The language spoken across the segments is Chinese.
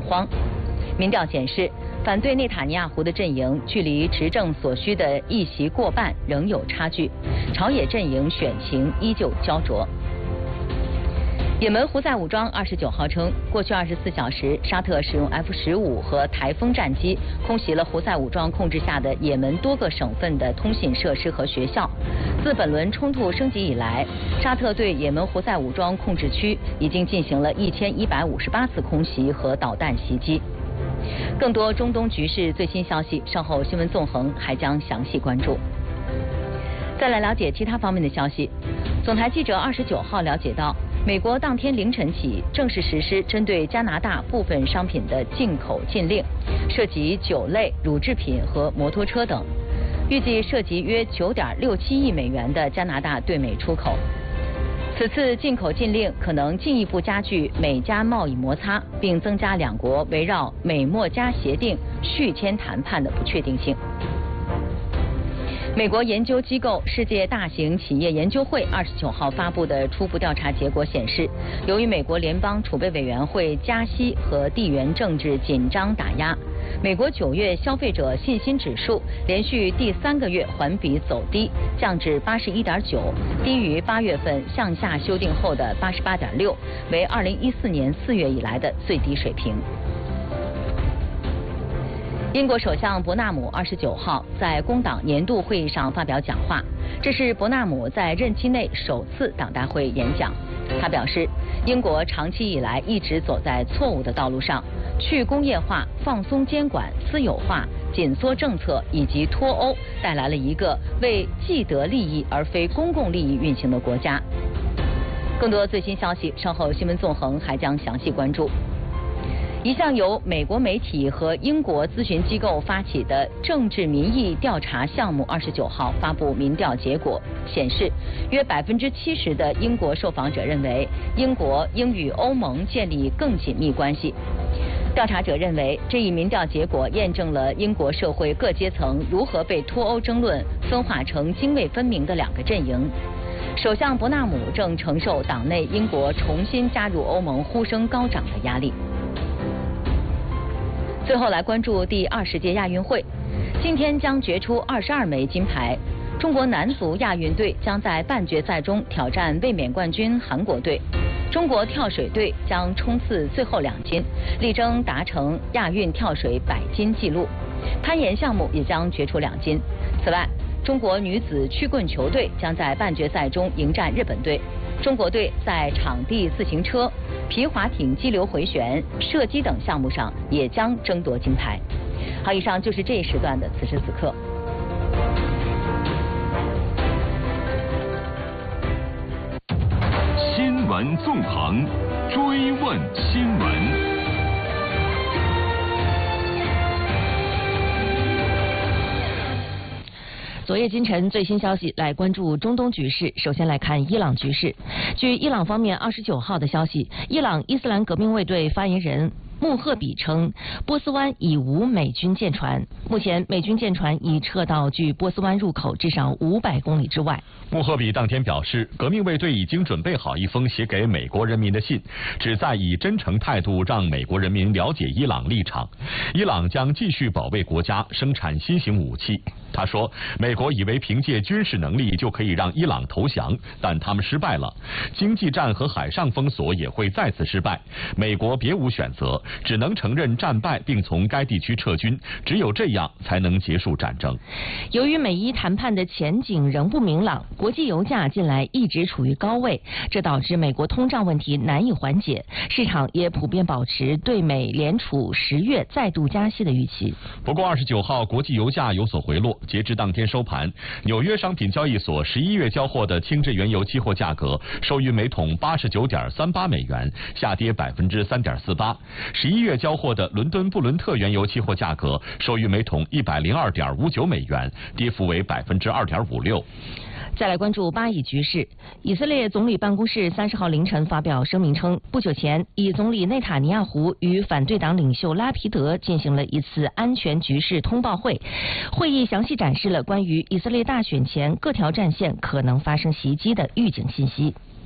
慌。民调显示，反对内塔尼亚胡的阵营距离执政所需的1席过半仍有差距，朝野阵营选情依旧焦灼。也门胡塞武装29号称，过去24小时，沙特使用 F-15和台风战机空袭了胡塞武装控制下的也门多个省份的通信设施和学校。自本轮冲突升级以来，沙特对也门胡塞武装控制区已经进行了1158次空袭和导弹袭击。更多中东局势最新消息，稍后新闻纵横还将详细关注。再来了解其他方面的消息。总台记者29号了解到，美国当天凌晨起正式实施针对加拿大部分商品的进口禁令，涉及酒类、乳制品和摩托车等，预计涉及约9.67亿美元的加拿大对美出口。此次进口禁令可能进一步加剧美加贸易摩擦，并增加两国围绕美墨加协定续签谈判的不确定性。美国研究机构世界大型企业研究会29号发布的初步调查结果显示，由于美国联邦储备委员会加息和地缘政治紧张打压，美国9月消费者信心指数连续第3个月环比走低，降至81.9，低于8月份向下修订后的88.6，为2014年4月以来的最低水平。英国首相伯纳姆29号在工党年度会议上发表讲话，这是伯纳姆在任期内首次党大会演讲。他表示，英国长期以来一直走在错误的道路上，去工业化、放松监管、私有化、紧缩政策以及脱欧，带来了一个为既得利益而非公共利益运行的国家。更多最新消息，稍后新闻纵横还将详细关注。一项由美国媒体和英国咨询机构发起的政治民意调查项目29号发布民调结果，显示约70%的英国受访者认为英国应与欧盟建立更紧密关系。调查者认为，这一民调结果验证了英国社会各阶层如何被脱欧争论分化成泾渭分明的两个阵营。首相伯纳姆正承受党内英国重新加入欧盟呼声高涨的压力。最后来关注第20届亚运会，今天将决出22枚金牌。中国男足亚运队将在半决赛中挑战卫冕冠军韩国队，中国跳水队将冲刺最后2金，力争达成亚运跳水100金纪录。攀岩项目也将决出2金。此外，中国女子曲棍球队将在半决赛中迎战日本队。中国队在场地自行车、皮划艇激流回旋、射击等项目上也将争夺金牌。好，以上就是这一时段的此时此刻。 新闻纵横，追问新闻。 昨夜今晨最新消息，来关注中东局势。首先来看伊朗局势。据伊朗方面29号的消息，伊朗伊斯兰革命卫队发言人穆赫比称，波斯湾已无美军舰船，目前美军舰船已撤到距波斯湾入口至少500公里之外。 穆赫比当天表示，革命卫队已经准备好一封写给美国人民的信，旨在以真诚态度让美国人民了解伊朗立场。伊朗将继续保卫国家，生产新型武器。他说，美国以为凭借军事能力就可以让伊朗投降，但他们失败了。经济战和海上封锁也会再次失败，美国别无选择，只能承认战败并从该地区撤军，只有这样才能结束战争。 由于美伊谈判的前景仍不明朗，国际油价近来一直处于高位，这导致美国通胀问题难以缓解，市场也普遍保持对美联储10月再度加息的预期。 不过29号国际油价有所回落，截至当天收盘，纽约商品交易所11月交货的轻质原油期货价格收于每桶89.38美元，下跌3.48%。11月交货的伦敦布伦特原油期货价格收于每桶102.59美元，跌幅为2.56%。 再来关注巴以局势。以色列总理办公室30号凌晨发表声明称，不久前以总理内塔尼亚胡与反对党领袖拉皮德进行了一次安全局势通报会，会议详细展示了关于以色列大选前各条战线可能发生袭击的预警信息。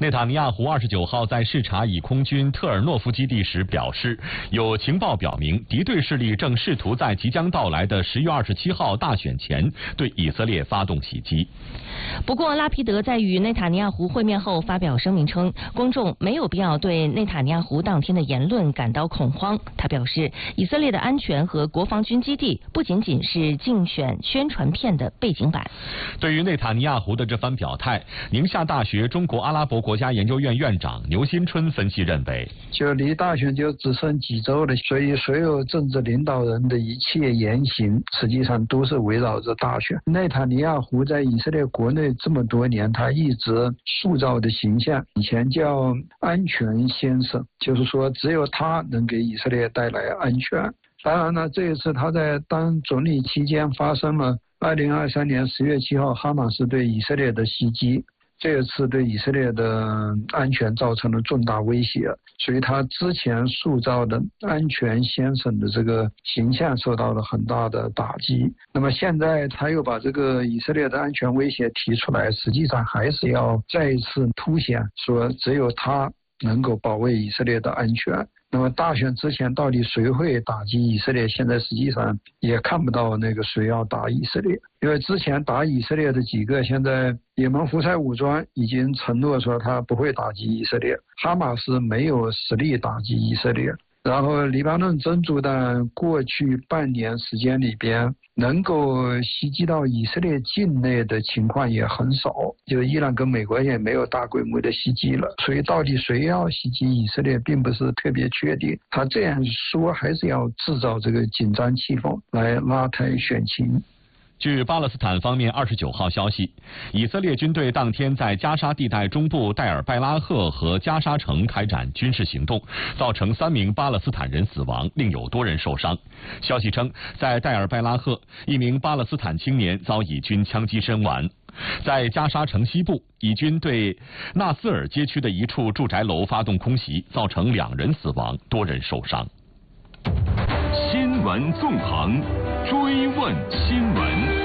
内塔尼亚胡29号在视察以空军特尔诺夫基地时表示，有情报表明敌对势力正试图在即将到来的10月27号大选前对以色列发动袭击。 不过，拉皮德在与内塔尼亚胡会面后发表声明称，公众没有必要对内塔尼亚胡当天的言论感到恐慌。他表示，以色列的安全和国防军基地不仅仅是竞选宣传片的背景板。 对于内塔尼亚胡的这番表态，宁夏大学中国阿拉伯国家研究院院长牛新春分析认为， 就离大选就只剩几周了，所以所有政治领导人的一切言行实际上都是围绕着大选。内塔尼亚胡在以色列国内这么多年，他一直塑造的形象，以前叫安全先生，就是说只有他能给以色列带来安全。当然呢，这一次他在当总理期间发生了2023年10月7号哈马斯对以色列的袭击，这一次对以色列的安全造成了重大威胁，所以他之前塑造的安全先生的这个形象受到了很大的打击。那么现在他又把这个以色列的安全威胁提出来，实际上还是要再一次凸显说只有他能够保卫以色列的安全。那么大选之前到底谁会打击以色列，现在实际上也看不到那个谁要打以色列，因为之前打以色列的几个，现在也门胡塞武装已经承诺说他不会打击以色列，哈马斯没有实力打击以色列，然后黎巴嫩真主党过去半年时间里边能够袭击到以色列境内的情况也很少，就伊朗跟美国也没有大规模的袭击了，所以到底谁要袭击以色列并不是特别确定，他这样说还是要制造这个紧张气氛来拉抬选情。 据巴勒斯坦方面29号消息，以色列军队当天在加沙地带中部戴尔拜拉赫和加沙城开展军事行动，造成3名巴勒斯坦人死亡，另有多人受伤。消息称，在戴尔拜拉赫，1名巴勒斯坦青年遭以军枪击身亡。在加沙城西部，以军对纳斯尔街区的一处住宅楼发动空袭，造成2人死亡，多人受伤。 新闻纵横，追问新闻。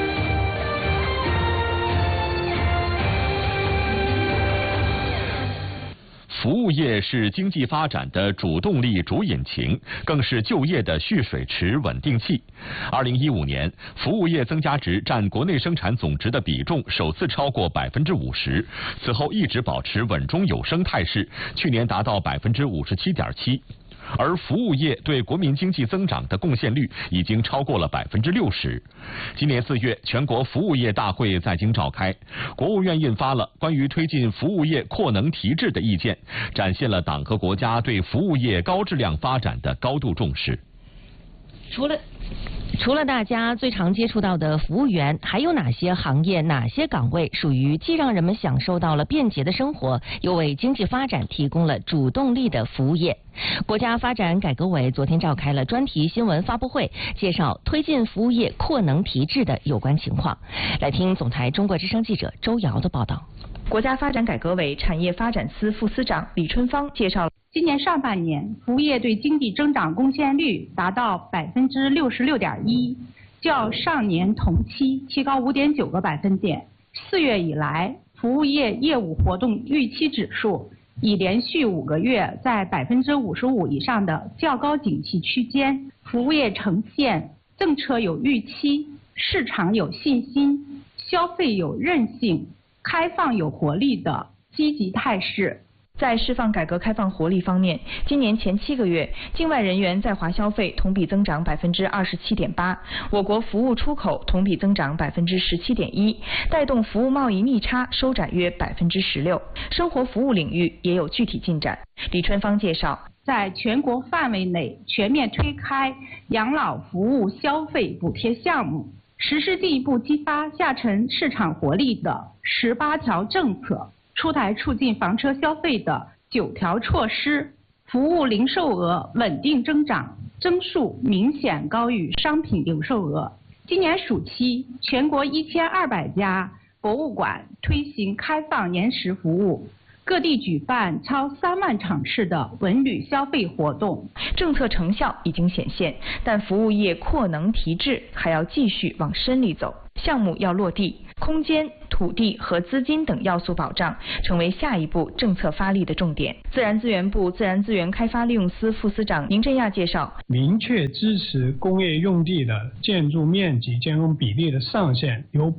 服务业是经济发展的主动力、主引擎，更是就业的蓄水池、稳定器。2015年，服务业增加值占国内生产总值的比重首次超过50%，此后一直保持稳中有升态势，去年达到57.7%。而服务业对国民经济增长的贡献率已经超过了60%。今年4月，全国服务业大会在京召开，国务院印发了关于推进服务业扩能提质的意见，展现了党和国家对服务业高质量发展的高度重视。 除了大家最常接触到的服务员，还有哪些行业、哪些岗位属于既让人们享受到了便捷的生活，又为经济发展提供了主动力的服务业？国家发展改革委昨天召开了专题新闻发布会，介绍推进服务业扩能提质的有关情况。来听总台中国之声记者周瑶的报道。 国家发展改革委产业发展司副司长李春芳介绍， 今年上半年，服务业对经济增长贡献率达到66.1%，较上年同期提高5.9个百分点。4月以来，服务业业务活动预期指数已连续5个月在55%以上的较高景气区间，服务业呈现政策有预期、市场有信心、消费有韧性、开放有活力的积极态势。 在释放改革开放活力方面，今年前7个月，境外人员在华消费同比增长27.8%，我国服务出口同比增长17.1%，带动服务贸易逆差收窄约16%。生活服务领域也有具体进展。李春芳介绍， 在全国范围内全面推开养老服务消费补贴项目，实施进一步激发下沉市场活力的18条政策，出台促进房车消费的9条措施，服务零售额稳定增长，增速明显高于商品零售额。今年暑期，全国1200家博物馆推行开放延时服务，各地举办超3万场次的文旅消费活动。 政策成效已经显现，但服务业扩能提质还要继续往深里走，项目要落地。 空间、土地和资金等要素保障成为下一步政策发力的重点。自然资源部自然资源开发利用司副司长宁振亚介绍， 明确支持工业用地的建筑面积兼容比例的上限由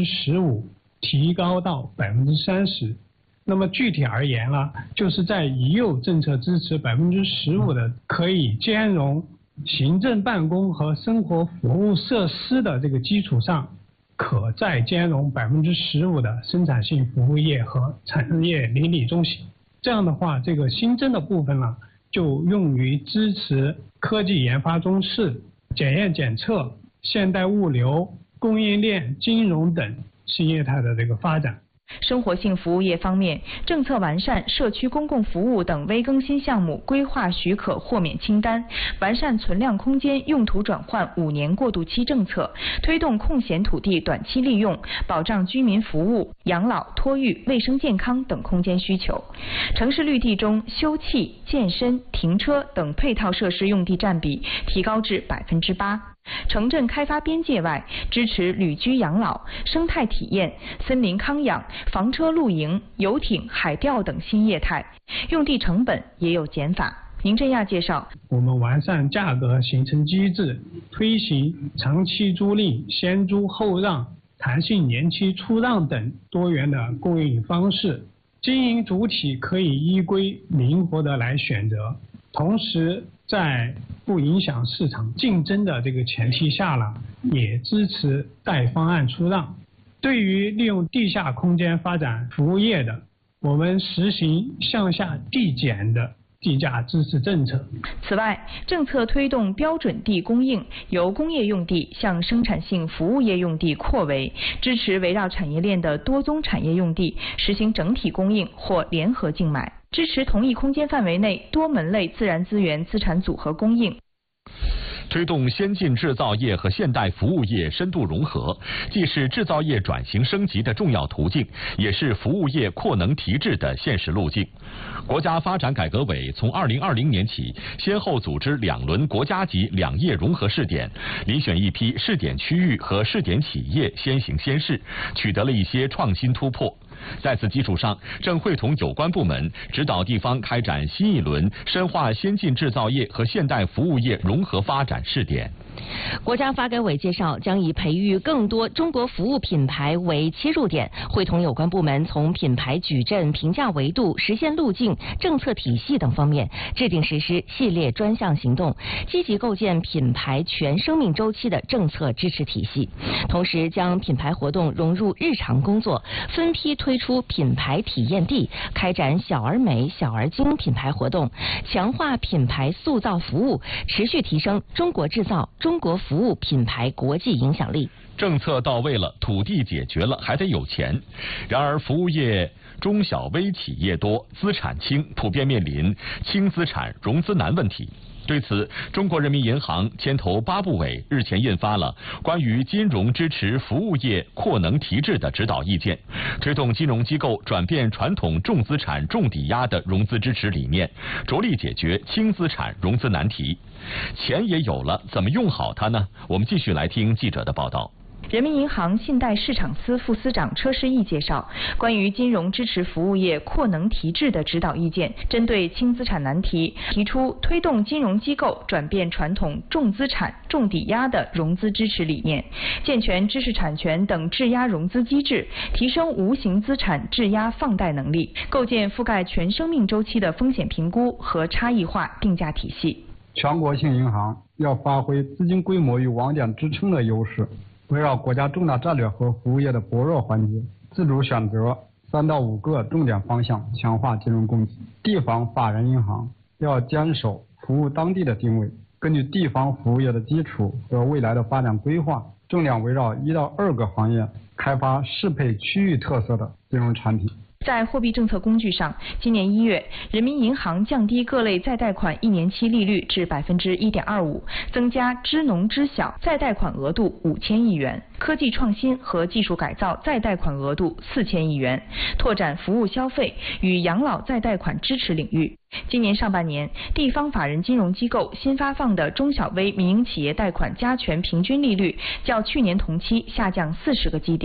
15%提高到30%。那么具体而言呢，就是在已有政策支持15%的可以兼容行政办公和生活服务设施的这个基础上，可再兼容15%的生产性服务业和产业邻里中心。这样的话，这个新增的部分呢，就用于支持科技研发中试、检验检测、现代物流、供应链、金融等新业态的这个发展。 生活性服务业方面，政策完善社区公共服务等微更新项目规划许可豁免清单，完善存量空间用途转换5年过渡期政策，推动空闲土地短期利用，保障居民服务、养老、托育、卫生健康等空间需求。城市绿地中，休憩、健身、停车等配套设施用地占比提高至8%。城镇开发边界外，支持旅居养老、生态体验、森林康养、房车露营、游艇、海钓等新业态，用地成本也有减法。宁振亚介绍， 我们完善价格形成机制，推行长期租赁、先租后让、弹性年期出让等多元的供应方式，经营主体可以依规灵活的来选择，同时在不影响市场竞争的这个前提下呢，也支持带方案出让。对于利用地下空间发展服务业的，我们实行向下递减的地价支持政策。 此外，政策推动标准地供应由工业用地向生产性服务业用地扩围，支持围绕产业链的多宗产业用地实行整体供应或联合竞买，支持同一空间范围内多门类自然资源资产组合供应。 推动先进制造业和现代服务业深度融合，既是制造业转型升级的重要途径，也是服务业扩能提质的现实路径。国家发展改革委从2020年起，先后组织2轮国家级两业融合试点，遴选一批试点区域和试点企业先行先试，取得了一些创新突破。在此基础上，正会同有关部门指导地方开展新一轮深化先进制造业和现代服务业融合发展试点。 国家发改委介绍，将以培育更多中国服务品牌为切入点，会同有关部门从品牌矩阵、评价维度、实现路径、政策体系等方面制定实施系列专项行动，积极构建品牌全生命周期的政策支持体系。同时，将品牌活动融入日常工作，分批推出品牌体验地，开展小而美、小而精品牌活动，强化品牌塑造服务，持续提升中国制造、中国服务品牌国际影响力。 政策到位了，土地解决了，还得有钱。然而，服务业中小微企业多，资产轻，普遍面临轻资产融资难问题。对此，中国人民银行牵头8部委日前印发了关于金融支持服务业扩能提质的指导意见，推动金融机构转变传统重资产重抵押的融资支持理念，着力解决轻资产融资难题。钱也有了，怎么用好它呢？我们继续来听记者的报道。 人民银行信贷市场司副司长车世义介绍，关于金融支持服务业扩能提质的指导意见，针对轻资产难题，提出推动金融机构转变传统重资产重抵押的融资支持理念，健全知识产权等质押融资机制，提升无形资产质押放贷能力，构建覆盖全生命周期的风险评估和差异化定价体系。 全国性银行要发挥资金规模与网点支撑的优势，围绕国家重大战略和服务业的薄弱环节，自主选择3到5个重点方向，强化金融供给。地方法人银行要坚守服务当地的定位，根据地方服务业的基础和未来的发展规划，重点围绕1到2个行业，开发适配区域特色的金融产品。 在货币政策工具上，今年1月，人民银行降低各类再贷款1年期利率至1.25%，增加支农支小再贷款额度5000亿元，科技创新和技术改造再贷款额度4000亿元，拓展服务消费与养老再贷款支持领域。今年上半年，地方法人金融机构新发放的中小微民营企业贷款加权平均利率较去年同期下降40个基点。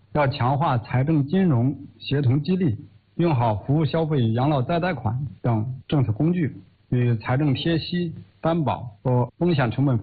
要强化财政金融协同激励，用好服务消费养老再贷款等政策工具，与财政贴息、担保和风险成本